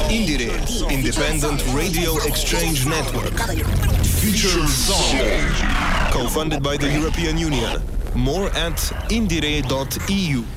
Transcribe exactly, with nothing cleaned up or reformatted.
Indire, Independent Radio Exchange Network. Future Song. Co-funded by the European Union. More at indire dot e u.